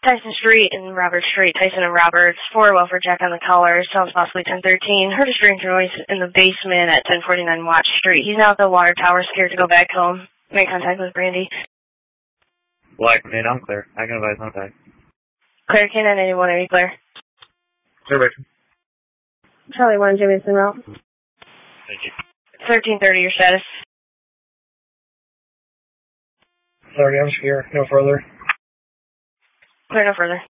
Tyson Street and Robert Street, Tyson and Roberts, 4 Welfare Jack on the collar, sounds possibly 1013. Heard a strange noise in the basement at 1049 Watch Street. He's now at the water tower, scared to go back home. Make contact with Brandy. Black man, I'm clear. I can advise contact. Claire Cannon, 8180 Claire. Observation. Charlie 1, Jamison Route. Thank you. 1330, your status. Sorry, I'm here. No further. Clear no further.